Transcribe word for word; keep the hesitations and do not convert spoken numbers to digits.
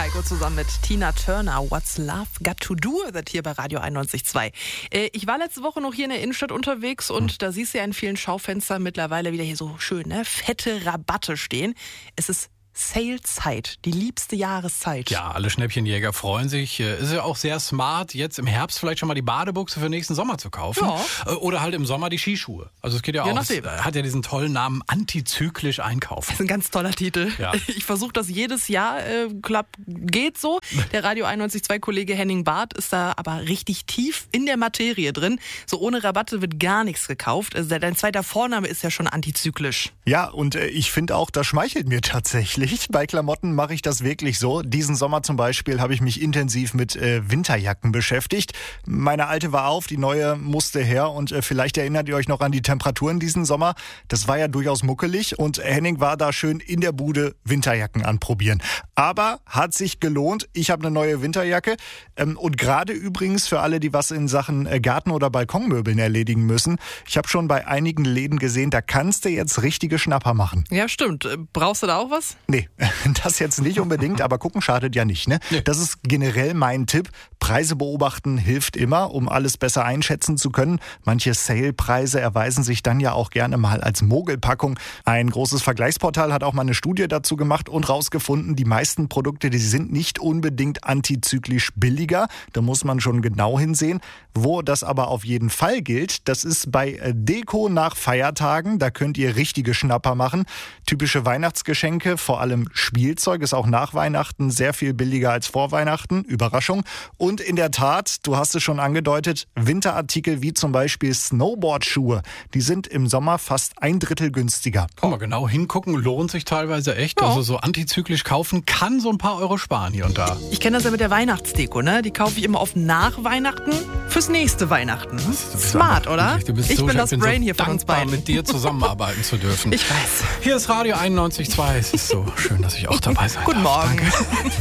Heiko zusammen mit Tina Turner. What's Love Got to Do with it hier bei Radio einundneunzig Komma zwei. Äh, ich war letzte Woche noch hier in der Innenstadt unterwegs und hm. da siehst du ja in vielen Schaufenstern mittlerweile wieder hier so schön, ne, fette Rabatte stehen. Es ist Sale-Zeit, die liebste Jahreszeit. Ja, alle Schnäppchenjäger freuen sich. Ist ja auch sehr smart, jetzt im Herbst vielleicht schon mal die Badebuchse für nächsten Sommer zu kaufen. Ja. Oder halt im Sommer die Skischuhe. Also es geht ja, ja auch, es hat ja diesen tollen Namen, antizyklisch einkaufen. Das ist ein ganz toller Titel. Ja. Ich versuche das jedes Jahr, äh, klappt, geht so. Der Radio einundneunzig Komma zwei Kollege Henning Barth ist da aber richtig tief in der Materie drin. So ohne Rabatte wird gar nichts gekauft. Also dein zweiter Vorname ist ja schon antizyklisch. Ja, und äh, ich finde auch, das schmeichelt mir tatsächlich. Bei Klamotten mache ich das wirklich so. Diesen Sommer zum Beispiel habe ich mich intensiv mit äh, Winterjacken beschäftigt. Meine alte war auf, die neue musste her und äh, vielleicht erinnert ihr euch noch an die Temperaturen diesen Sommer. Das war ja durchaus muckelig und Henning war da schön in der Bude Winterjacken anprobieren. Aber hat sich gelohnt. Ich habe eine neue Winterjacke ähm, und gerade übrigens für alle, die was in Sachen äh, Garten- oder Balkonmöbeln erledigen müssen. Ich habe schon bei einigen Läden gesehen, da kannst du jetzt richtige Schnapper machen. Ja, stimmt. Brauchst du da auch was? Nee. Das jetzt nicht unbedingt, aber gucken schadet ja nicht. Ne? Nee. Das ist generell mein Tipp. Preise beobachten hilft immer, um alles besser einschätzen zu können. Manche Sale-Preise erweisen sich dann ja auch gerne mal als Mogelpackung. Ein großes Vergleichsportal hat auch mal eine Studie dazu gemacht und rausgefunden, die meisten Produkte, die sind nicht unbedingt antizyklisch billiger. Da muss man schon genau hinsehen. Wo das aber auf jeden Fall gilt, das ist bei Deko nach Feiertagen. Da könnt ihr richtige Schnapper machen. Typische Weihnachtsgeschenke, vor allem Spielzeug, ist auch nach Weihnachten sehr viel billiger als vor Weihnachten. Überraschung. Und in der Tat, du hast es schon angedeutet, Winterartikel wie zum Beispiel Snowboardschuhe, die sind im Sommer fast ein Drittel günstiger. Guck mal, genau hingucken lohnt sich teilweise echt. Ja. Also so antizyklisch kaufen kann so ein paar Euro sparen hier und da. Ich kenne das ja mit der Weihnachtsdeko, ne? Die kaufe ich immer auf nach Weihnachten fürs nächste Weihnachten. Smart, oder? Du bist ich so, bin das bin Brain so hier von uns beiden. Mit dir zusammenarbeiten zu dürfen. Ich weiß. Hier ist Radio einundneunzig Komma zwei. Es ist so schön, dass ich auch dabei sein Guten darf. Morgen. Danke.